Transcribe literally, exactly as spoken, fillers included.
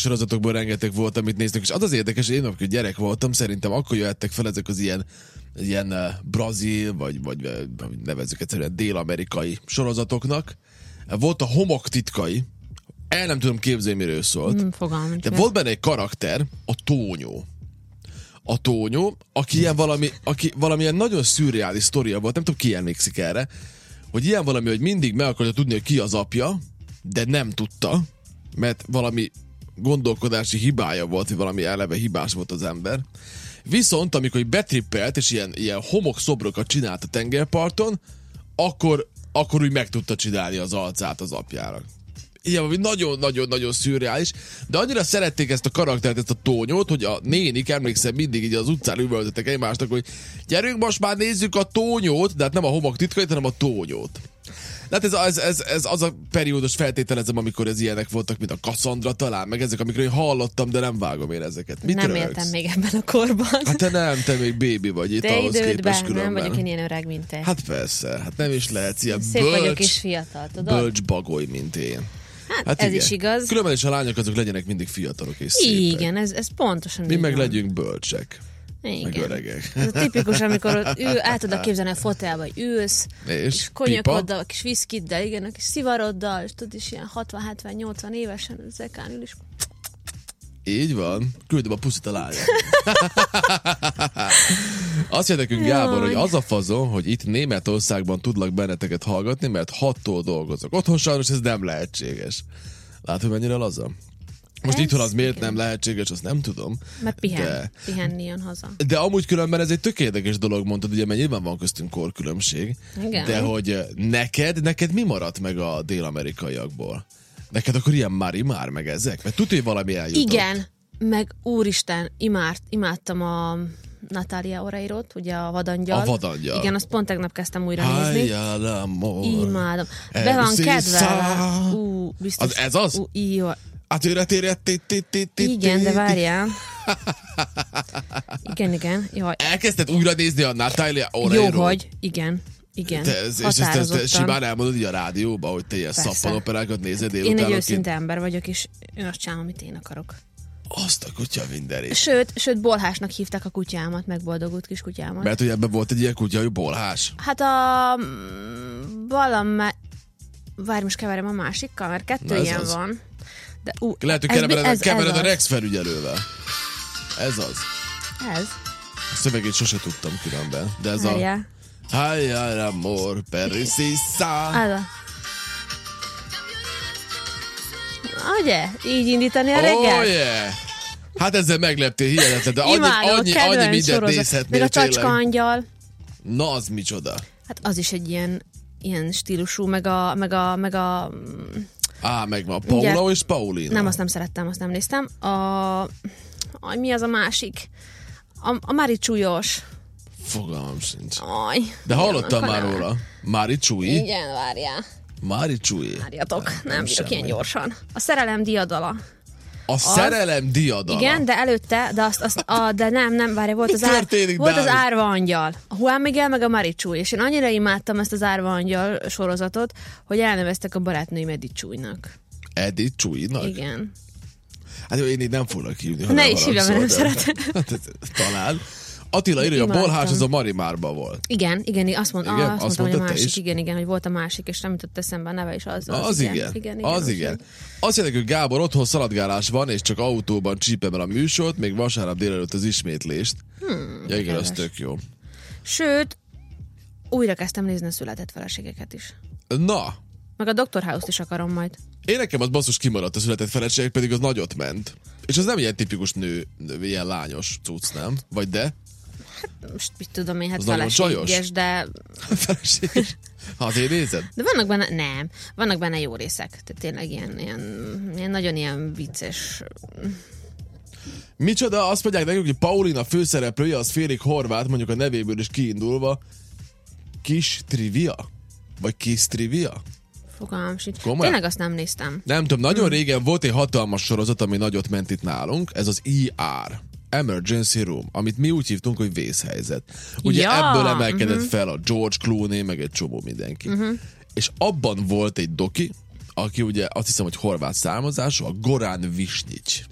sorozatokból rengeteg volt, amit néztük, és az az érdekes, hogy én amikor gyerek voltam, szerintem akkor jöttek fel ezek az ilyen, ilyen uh, brazil, vagy, vagy uh, nevezzük egyszerűen dél-amerikai sorozatoknak. Volt a Homok titkai, el nem tudom képzelni, miről szólt. Mm, fogalmam, de volt benne egy karakter, a Tónyó. A Tónyó, aki ilyen valami, aki valamilyen nagyon szürreális sztoria volt, nem tudom, ki emlékszik erre, hogy ilyen valami, hogy mindig meg akarja tudni, hogy ki az apja, de nem tudta, mert valami gondolkodási hibája volt, hogy valami eleve hibás volt az ember. Viszont, amikor betrippelt, és ilyen, ilyen homokszobrokat csinált a tengerparton, akkor, akkor úgy meg tudta csinálni az arcát az apjának. Ilyen valami nagyon-nagyon-nagyon szürreális, de annyira szerették ezt a karaktert, ezt a Tónyót, hogy a nénik, emlékszem, mindig így az utcán üvöltöttek egymásnak, hogy gyerünk, most már nézzük a Tónyót, de hát nem a Homok titkait, hanem a Tónyót. Hát ez, ez, ez, ez az a periódus, feltételezem, amikor ez ilyenek voltak, mint a Cassandra talán, meg ezek, amikről én hallottam, de nem vágom én ezeket. Mit nem rögsz? éltem még ebben a korban. Hát te nem, te még bébi vagy itt de ahhoz képest idődben, különben. nem vagyok én ilyen öreg, mint te. Hát persze, hát nem is lehetsz ilyen szép bölcs, vagyok és fiatal, tudod? bölcs bagoly, mint én. Hát, Hát ez igen. is igaz. Különben is a lányok azok legyenek mindig fiatalok és szépek. Igen, ez, ez pontosan Mi így meg van. legyünk bölcsek. Igen. Meg öregek. Ez a tipikus, amikor ott ül, át tudod képzelni a fotelba, hogy ülsz, És és konyakoddal, a kis viszkiddel, igen, a kis szivaroddal, és tudod is ilyen hatvan hetven nyolcvan évesen zekán ül, és így van. Küldöm a puszit a lányok. Azt jön nekünk Gábor, hogy az a fazon, hogy itt Németországban tudlak benneteket hallgatni, mert hattól dolgozok. Otthon sajnos ez nem lehetséges. Látod, mennyire laza? Most ez, itthon az miért igen. nem lehetséges, azt nem tudom. Mert pihen, de... pihenni jön haza. De amúgy különben ez egy tök érdekes dolog, mondtad, ugye, mert nyilván van köztünk korkülönbség. Igen. De hogy neked, neked mi maradt meg a dél-amerikaiakból? Neked akkor ilyen Marimar meg ezek? Mert tudja, hogy valami eljutott. Igen, meg úristen, imád, imádtam a Natalia Oreirot, ugye a Vadangyal. A Vadangyal. Igen, azt pont tegnap kezdtem újra nézni. Imádom. Be van kedve. Ú, biztos. Az ez az? Ú, jó. Igen, de várjál. Igen, igen. Jaj. Elkezdted újra nézni a Natalia Oreiro? Jó, hogy. Igen. Igen, te, és ezt, ezt, ezt simán elmondod így a rádióba, hogy te ilyen szappanoperákat nézed délután. Én egy őszinte ember vagyok, és én azt csinálom, amit én akarok. Azt a kutya mindenét. Sőt, sőt, bolhásnak hívták a kutyámat, meg boldogult kis kutyámat. Mert hogy ebben volt egy ilyen kutya, hogy bolhás. Hát a... valami... Várj, most keverem a másikkal, mert kettő ilyen az. Van. De, ú, lehet, hogy kevered, kevered a Rex felügyelővel. Ez az. Ez. A szövegét sose tudtam különben. De ez Helye. a... Hayal amor persista. Az a... Ugye? Így indítani a reggel? Oh yeah! Hát ezzel megleptél, hihetetlen, de annyi, Imádom, annyi, annyi mindent nézhetnél. Meg a Csacska angyal. Na, az micsoda? Hát az is egy ilyen, ilyen stílusú, meg a... Meg a, meg a Á, megvan. Paula ugye, és Paulina. Nem, azt nem szerettem, azt nem néztem. A... Aj, mi az a másik? A, a Mári Csúlyos. Fogalmam sincs. Aj, de hallottam már róla. Mári Csúly? Igen, várjál. Mári Csúly. Várjatok, nem, nem bírok ilyen gyorsan. A szerelem diadala. A az, szerelem diadala. Igen, de előtte, de azt, azt a, de nem, nem, várj, volt, az, ár, volt az Árva Angyal. A Juan Miguel meg a Mári Csúly, és én annyira imádtam ezt az Árva Angyal sorozatot, hogy elneveztek a barátnőim Edith Csúlynak. Edith Csúlynak? Igen. Hát én így nem foglak hívni. Ne is hívjam, mert nem szeretem. Talán. Attila írja, hogy a bolhás az a Marimárban volt. Igen, igen, azt, mond, igen, azt, azt mondtam, hogy a másik, is? igen, igen, hogy volt a másik, és nem jutott eszembe a neve, és az az, az igen. igen, igen, igen az igen. igen. Azt jelenti, hogy Gábor, otthon szaladgálás van, és csak autóban csípem el a műsort, még vasárnap délelőtt az ismétlést. Hmm, ja igen, az tök jó. Sőt, újra kezdtem nézni a Született feleségeket is. Na. Meg a doktor House-t is akarom majd. Én nekem az basszus kimaradt a Született feleségek, pedig az nagyot ment. És az nem ilyen tipikus nő, ilyen lányos cucc, nem? Vagy de? Hát most mit tudom én, hát feleséges, de... Feleséges? Azért nézed? De vannak benne, nem, vannak benne jó részek. Tehát tényleg ilyen, ilyen, ilyen nagyon ilyen vicces... Micsoda, azt mondják nekünk, hogy Paulina főszereplője az félig horvát, mondjuk a nevéből is kiindulva. Kis trivia? Vagy kis trivia? Fogalmam sincs. Tényleg azt nem néztem. Nem tudom, nagyon hmm. régen volt egy hatalmas sorozat, ami nagyot ment itt nálunk. Ez az E R. Emergency Room, amit mi úgy hívtunk, hogy vészhelyzet. Ugye ja, ebből emelkedett uh-huh. fel a George Clooney, meg egy csomó mindenki. Uh-huh. És abban volt egy doki, aki ugye azt hiszem, hogy horvát származású, a Goran Visnjić.